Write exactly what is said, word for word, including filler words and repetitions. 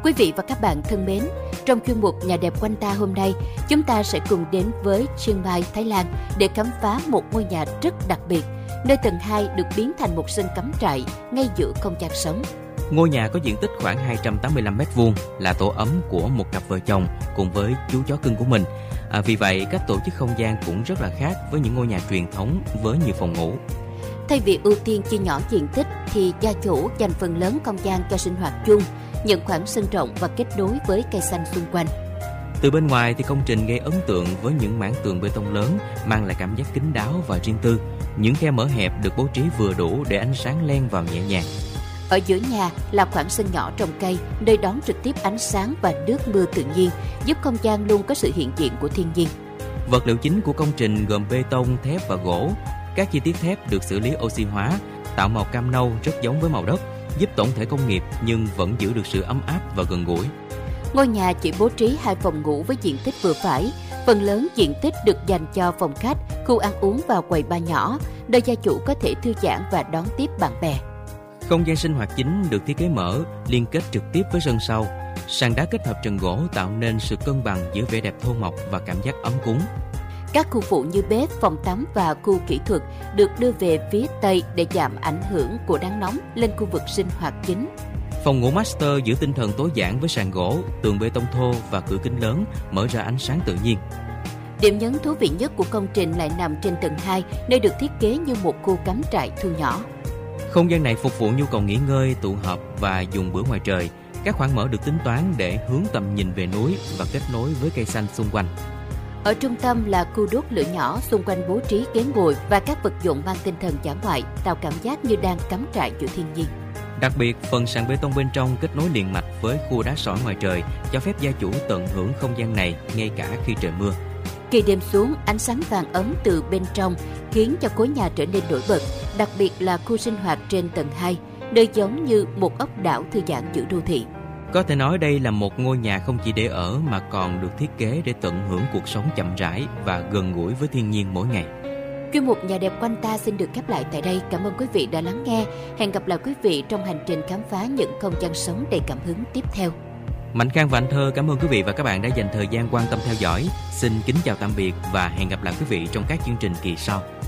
Quý vị và các bạn thân mến, trong chuyên mục Nhà đẹp quanh ta hôm nay, chúng ta sẽ cùng đến với Chiang Mai, Thái Lan để khám phá một ngôi nhà rất đặc biệt, nơi tầng hai được biến thành một sân cắm trại ngay giữa không gian sống. Ngôi nhà có diện tích khoảng hai trăm tám mươi lăm mét vuông, là tổ ấm của một cặp vợ chồng cùng với chú chó cưng của mình. À, vì vậy, cách tổ chức không gian cũng rất là khác với những ngôi nhà truyền thống với nhiều phòng ngủ. Thay vì ưu tiên chia nhỏ diện tích thì gia chủ dành phần lớn không gian cho sinh hoạt chung, những khoảng sân rộng và kết nối với cây xanh xung quanh. Từ bên ngoài thì công trình gây ấn tượng với những mảng tường bê tông lớn, mang lại cảm giác kín đáo và riêng tư. Những khe mở hẹp được bố trí vừa đủ để ánh sáng len vào nhẹ nhàng. Ở giữa nhà là khoảng sân nhỏ trồng cây, nơi đón trực tiếp ánh sáng và nước mưa tự nhiên, giúp không gian luôn có sự hiện diện của thiên nhiên. Vật liệu chính của công trình gồm bê tông, thép và gỗ. Các chi tiết thép được xử lý oxy hóa, tạo màu cam nâu rất giống với màu đất, giúp tổng thể công nghiệp nhưng vẫn giữ được sự ấm áp và gần gũi. Ngôi nhà chỉ bố trí hai phòng ngủ với diện tích vừa phải. Phần lớn diện tích được dành cho phòng khách, khu ăn uống và quầy bar nhỏ, nơi gia chủ có thể thư giãn và đón tiếp bạn bè. Không gian sinh hoạt chính được thiết kế mở, liên kết trực tiếp với sân sau. Sàn đá kết hợp trần gỗ tạo nên sự cân bằng giữa vẻ đẹp thô mộc và cảm giác ấm cúng. Các khu phụ như bếp, phòng tắm và khu kỹ thuật được đưa về phía Tây để giảm ảnh hưởng của nắng nóng lên khu vực sinh hoạt chính. Phòng ngủ master giữ tinh thần tối giản với sàn gỗ, tường bê tông thô và cửa kính lớn mở ra ánh sáng tự nhiên. Điểm nhấn thú vị nhất của công trình lại nằm trên tầng hai, nơi được thiết kế như một khu cắm trại thu nhỏ. Không gian này phục vụ nhu cầu nghỉ ngơi, tụ họp và dùng bữa ngoài trời. Các khoảng mở được tính toán để hướng tầm nhìn về núi và kết nối với cây xanh xung quanh. Ở trung tâm là khu đốt lửa nhỏ, xung quanh bố trí ghế ngồi và các vật dụng mang tinh thần dã ngoại, tạo cảm giác như đang cắm trại giữa thiên nhiên. Đặc biệt, phần sàn bê tông bên trong kết nối liền mạch với khu đá sỏi ngoài trời, cho phép gia chủ tận hưởng không gian này ngay cả khi trời mưa. Khi đêm xuống, ánh sáng vàng ấm từ bên trong khiến cho khối nhà trở nên nổi bật, đặc biệt là khu sinh hoạt trên tầng hai, nơi giống như một ốc đảo thư giãn giữa đô thị. Có thể nói đây là một ngôi nhà không chỉ để ở mà còn được thiết kế để tận hưởng cuộc sống chậm rãi và gần gũi với thiên nhiên mỗi ngày. Chuyên mục Nhà đẹp quanh ta xin được khép lại tại đây. Cảm ơn quý vị đã lắng nghe. Hẹn gặp lại quý vị trong hành trình khám phá những không gian sống đầy cảm hứng tiếp theo. Mạnh Khang và Anh Thơ cảm ơn quý vị và các bạn đã dành thời gian quan tâm theo dõi. Xin kính chào tạm biệt và hẹn gặp lại quý vị trong các chương trình kỳ sau.